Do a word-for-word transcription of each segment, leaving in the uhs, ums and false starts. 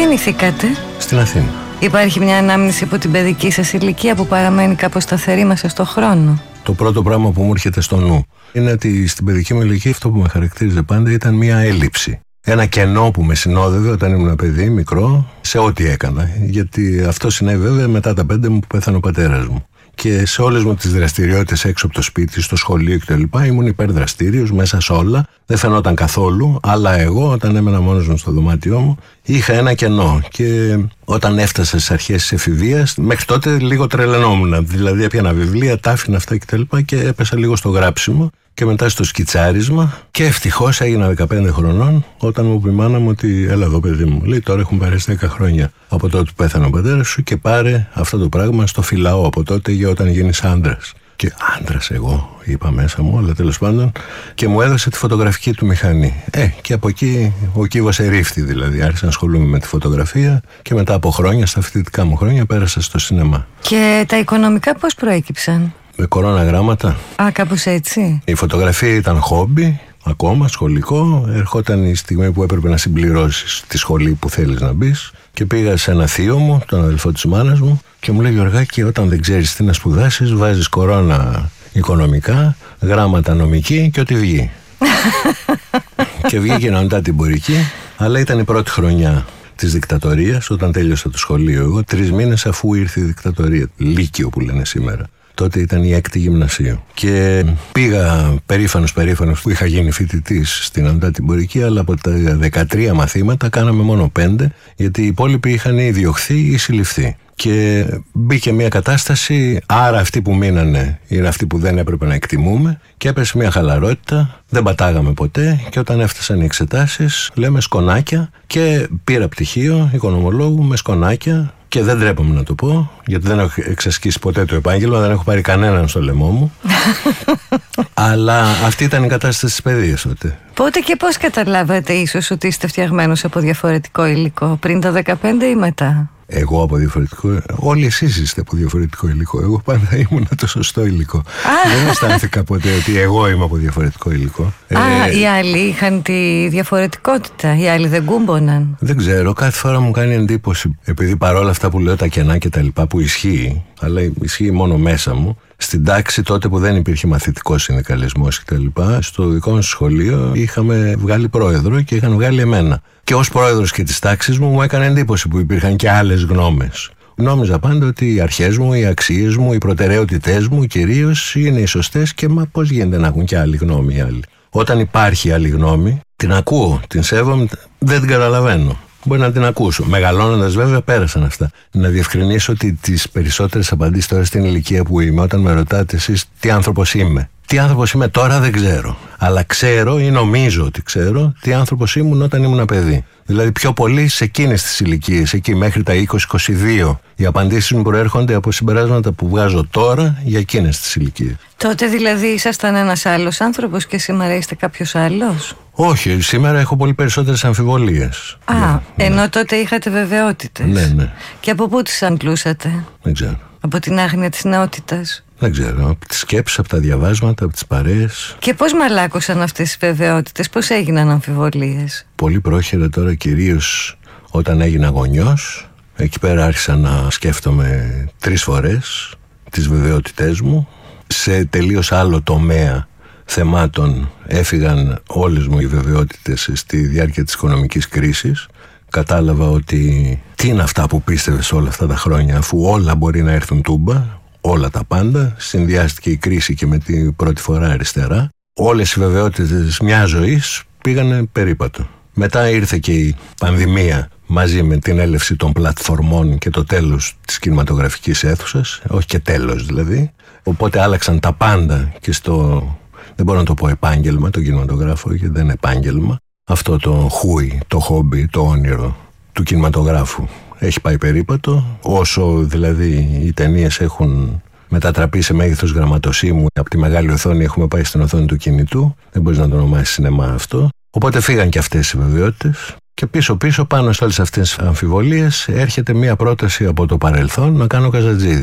γεννηθήκατε? Στην Αθήνα. Υπάρχει μια ανάμνηση από την παιδική σας ηλικία που παραμένει κάπως σταθερή μέσα στον χρόνο? Το πρώτο πράγμα που μου έρχεται στο νου είναι ότι στην παιδική μου ηλικία αυτό που με χαρακτήριζε πάντα ήταν μια έλλειψη. Ένα κενό που με συνόδευε όταν ήμουν παιδί, μικρό, σε ό,τι έκανα. Γιατί αυτό συνέβη βέβαια μετά τα πέντε μου που πέθανε ο πατέρας μου. Και σε όλες μου τις δραστηριότητες έξω από το σπίτι, στο σχολείο κτλ. Ήμουν υπερδραστήριος μέσα σε όλα. Δεν φαινόταν καθόλου. Αλλά εγώ, όταν έμενα μόνος μου στο δωμάτιό μου, είχα ένα κενό. Και όταν έφτασα στις αρχές της εφηβείας, μέχρι τότε λίγο τρελαινόμουν. Δηλαδή, έπιανα βιβλία, τα άφηνα αυτά κτλ. Και, και έπεσα λίγο στο γράψιμο. Και μετά στο σκιτσάρισμα. Και ευτυχώς έγινα δεκαπέντε χρονών όταν μου είπε η μάνα μου ότι έλα εδώ παιδί μου. Λέει τώρα έχουν περάσει δέκα χρόνια από τότε που πέθανε ο πατέρας σου και πάρε αυτό το πράγμα στο φυλαό από τότε για όταν γίνεις άντρας. Και άντρας εγώ είπα μέσα μου, αλλά τέλος πάντων. Και μου έδωσε τη φωτογραφική του μηχανή. Ε, και από εκεί ο κύβος ερήφθη δηλαδή. Άρχισα να ασχολούμαι με τη φωτογραφία και μετά από χρόνια, στα φοιτητικά μου χρόνια, πέρασα στο σινεμά. Και τα οικονομικά πώς προέκυψαν? Με κορώνα γράμματα. Α, κάπως έτσι. Η φωτογραφία ήταν χόμπι, ακόμα σχολικό. Ερχόταν η στιγμή που έπρεπε να συμπληρώσεις τη σχολή που θέλεις να μπεις. Και πήγα σε ένα θείο μου, τον αδελφό της μάνας μου, και μου λέει Γιωργάκη, όταν δεν ξέρεις τι να σπουδάσεις, βάζεις κορώνα οικονομικά, γράμματα νομική και ό,τι βγει. Και βγήκε μετά την πορική, αλλά ήταν η πρώτη χρονιά της δικτατορίας, όταν τέλειωσα το σχολείο εγώ, τρεις μήνες αφού ήρθε η δικτατορία. Λύκειο που λένε σήμερα. Τότε ήταν η έκτη γυμνασίου. Και πήγα περήφανος περήφανος που είχα γίνει φοιτητής στην Αντάτιμπορική, αλλά από τα δεκατρία μαθήματα κάναμε μόνο πέντε, γιατί οι υπόλοιποι είχαν ή διωχθεί ή συλληφθεί. Και μπήκε μια κατάσταση, άρα αυτοί που μείνανε είναι αυτοί που δεν έπρεπε να εκτιμούμε, και έπεσε μια χαλαρότητα, δεν πατάγαμε ποτέ. Και όταν έφτασαν οι εξετάσεις, λέμε σκονάκια, και πήρα πτυχίο οικονομολόγου με σκονάκια. Και δεν τρέπομαι να το πω, γιατί δεν έχω εξασκήσει ποτέ το επάγγελμα, δεν έχω πάρει κανέναν στο λαιμό μου. Αλλά αυτή ήταν η κατάσταση της παιδείας τότε. Πότε και πώς καταλάβατε ίσως ότι είστε φτιαγμένος από διαφορετικό υλικό, πριν τα δεκαπέντε ή μετά? Εγώ από διαφορετικό. Όλοι εσείς είστε από διαφορετικό υλικό. Εγώ πάντα ήμουν το σωστό υλικό. Δεν αισθάνθηκα ποτέ ότι εγώ είμαι από διαφορετικό υλικό. Α, ε, οι άλλοι είχαν τη διαφορετικότητα. Οι άλλοι δεν κούμποναν. Δεν ξέρω. Κάθε φορά μου κάνει εντύπωση. Επειδή παρόλα αυτά που λέω τα κενά και τα λοιπά που ισχύει, αλλά ισχύει μόνο μέσα μου. Στην τάξη τότε που δεν υπήρχε μαθητικός συνδικαλισμός κτλ., στο δικό μου σχολείο είχαμε βγάλει πρόεδρο και είχαν βγάλει εμένα. Και ως πρόεδρος και της τάξης μου μου έκανε εντύπωση που υπήρχαν και άλλες γνώμες. Νόμιζα πάντα ότι οι αρχές μου, οι αξίες μου, οι προτεραιότητές μου κυρίως είναι οι σωστές, και μα πώς γίνεται να έχουν και άλλη γνώμη οι άλλοι? Όταν υπάρχει άλλη γνώμη, την ακούω, την σέβομαι, δεν την καταλαβαίνω. Μπορεί να την ακούσω. Μεγαλώνοντας βέβαια πέρασαν αυτά. Να διευκρινίσω ότι τις περισσότερες απαντήσεις τώρα στην ηλικία που είμαι, όταν με ρωτάτε εσείς τι άνθρωπος είμαι. Τι άνθρωπος είμαι τώρα δεν ξέρω. Αλλά ξέρω ή νομίζω ότι ξέρω τι άνθρωπος ήμουν όταν ήμουν παιδί. Δηλαδή πιο πολύ σε εκείνες τις ηλικίες, εκεί μέχρι τα είκοσι είκοσι δύο. Οι απαντήσεις μου προέρχονται από συμπεράσματα που βγάζω τώρα για εκείνες τις ηλικίες. Τότε δηλαδή ήσασταν ένας άλλος άνθρωπος και σήμερα είστε κάποιος άλλος? Όχι, σήμερα έχω πολύ περισσότερες αμφιβολίες. Α, ναι, ενώ ναι. Τότε είχατε βεβαιότητες. Ναι, ναι. Και από πού τις αντλούσατε? Δεν ξέρω. Από την άγνοια της νεότητας? Δεν ξέρω, από τις σκέψεις, από τα διαβάσματα, από τις παρέες. Και πώς μαλάκωσαν αυτές τις βεβαιότητες, πώς έγιναν αμφιβολίες? Πολύ πρόχειρα τώρα, κυρίως όταν έγινα γονιός. Εκεί πέρα άρχισα να σκέφτομαι τρεις φορές τις βεβαιότητές μου. Σε τελείως άλλο τομέα θεμάτων έφυγαν όλες μου οι βεβαιότητες στη διάρκεια της οικονομικής κρίσης. Κατάλαβα ότι τι είναι αυτά που πίστευες όλα αυτά τα χρόνια, αφού όλα μπορεί να έρθουν τούμπα. Όλα τα πάντα, συνδυάστηκε η κρίση και με την πρώτη φορά αριστερά. Όλες οι βεβαιότητες μια ζωής πήγανε περίπατο. Μετά ήρθε και η πανδημία μαζί με την έλευση των πλατφορμών και το τέλος της κινηματογραφικής αίθουσας, όχι και τέλος δηλαδή. Οπότε άλλαξαν τα πάντα και στο, δεν μπορώ να το πω επάγγελμα, το κινηματογράφο, γιατί δεν είναι επάγγελμα. Αυτό το χούι, το χόμπι, το όνειρο του κινηματογράφου έχει πάει περίπατο, όσο δηλαδή οι ταινίες έχουν μετατραπεί σε μέγεθος γραμματοσύμου. Από τη μεγάλη οθόνη έχουμε πάει στην οθόνη του κινητού, δεν μπορείς να το ονομάσεις σινεμά αυτό. Οπότε φύγαν και αυτές οι βεβαιότητες. Και πίσω πίσω πάνω σε όλες αυτές τις αμφιβολίες έρχεται μία πρόταση από το παρελθόν να κάνω Καζατζίδη.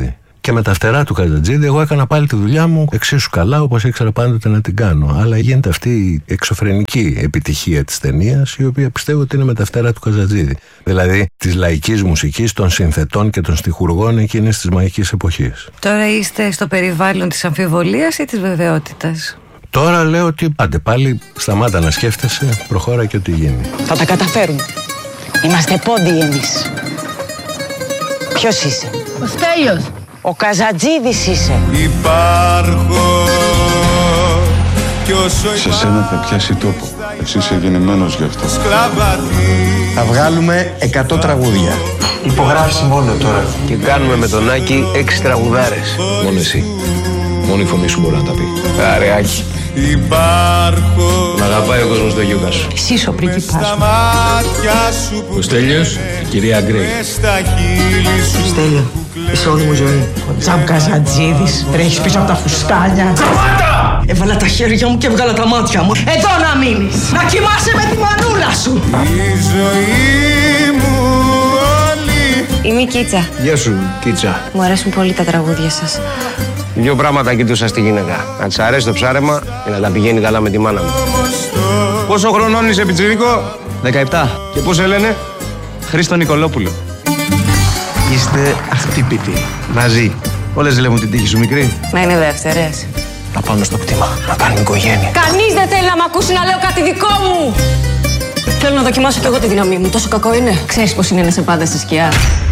Και με τα φτερά του Καζατζίδη, εγώ έκανα πάλι τη δουλειά μου εξίσου καλά, όπως ήξερα πάντοτε να την κάνω. Αλλά γίνεται αυτή η εξωφρενική επιτυχία της ταινίας, η οποία πιστεύω ότι είναι με τα φτερά του Καζατζίδη. Δηλαδή της λαϊκής μουσικής, των συνθετών και των στιχουργών εκείνης της μαγικής εποχής. Τώρα είστε στο περιβάλλον της αμφιβολίας ή της βεβαιότητας? Τώρα λέω ότι άντε πάλι σταμάτα να σκέφτεσαι, προχώρα και ό,τι γίνει. Θα τα καταφέρουμε. Είμαστε πόντιοι εμείς. Ποιος είσαι? Ο Στέλιος. Ο Καζατζίδης είσαι. Υπάρχω κι όσο σε σένα θα πιάσει τόπο. Εσύ είσαι γεννημένος γι' αυτό. Θα βγάλουμε εκατό τραγούδια. Υπογράφηση μόνο τώρα. Και κάνουμε με τον Άκη έξι τραγουδάρες. Μόνο εσύ. Μόνο η φωνή σου μπορεί να τα πει. Άρε Άκη. Υπάρχω. Μ' αγαπάει ο κόσμος του γιούγα σου. Εσύ είσαι ο πρίγκιπας μου. Ο Στέλιος, η κυρία Γκρέι. Στέλιο, είσαι όλη μου ζωή. Ο Τζαμ Καζατζίδης τρέχεις πίσω από τα φουστάνια. Σταμάτα! Έβαλα τα χέρια μου και έβγαλα τα μάτια μου. Εδώ να μείνεις. Να κοιμάσαι με τη μανούλα σου. Η ζωή μου όλη. Είμαι η Κίτσα. Γεια σου, Κίτσα. Μου αρέσουν πολύ τα τραγούδια σας. Δύο πράγματα κοιτούσα στη γυναίκα. Να της αρέσει το ψάρεμα και να τα πηγαίνει καλά με τη μάνα μου. Πόσο χρονών είσαι, πιτσιρίκο? δεκαεπτά. Και πώς σε λένε? Χρήστο Νικολόπουλο. Είστε αχτύπητοι. Μαζί. Όλες λέμε την τύχη σου μικρή. Να είναι δεύτερες. Να πάμε στο κτήμα, να κάνουμε οικογένεια. Κανείς δεν θέλει να μ' ακούσει να λέω κάτι δικό μου. Θέλω να δοκιμάσω κι εγώ τη δύναμή μου. Τόσο κακό είναι? Ξέρεις πως είναι να σε πάντα στη σκιά.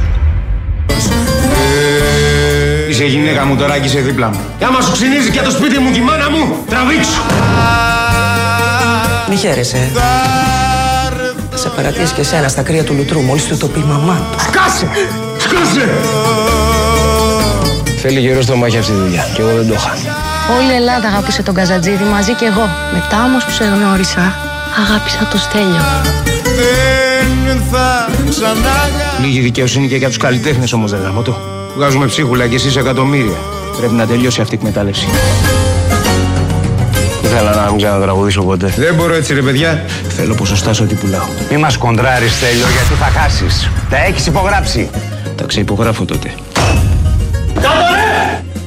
Είσαι γυναίκα μου τώρα και είσαι δίπλα μου. Και άμα σου ξυνίζει και το σπίτι μου και η μάνα μου, τραβήξου! Μη χαίρεσαι. Θα σε παρατήσει και εσένα στα κρύα του λουτρού μόλις του το πει η μαμά του. Σκάσε! Σκάσε! Θέλει καιρό στο μάχη αυτή τη δουλειά και εγώ δεν το είχα. Όλη η Ελλάδα αγάπησε τον Καζατζίδη, μαζί κι εγώ. Μετά όμως που σε γνώρισα, αγάπησα το Στέλιο. Δεν θα ξανά. Λίγη δικαιοσύνη και για τους καλλιτέχνες όμως, δεν γάμω το. Βγάζουμε ψίχουλα και εσείς εκατομμύρια. Πρέπει να τελειώσει αυτή η εκμετάλλευση. Ήθελα να μην ξανατραγουδήσω ποτέ. Δεν μπορώ έτσι, ρε παιδιά. Θέλω ποσοστά σε ό,τι πουλάω. Μη μας κοντράρεις, Στέλιο, γιατί θα χάσεις. Τα έχεις υπογράψει. Τα ξευπογράφω τότε.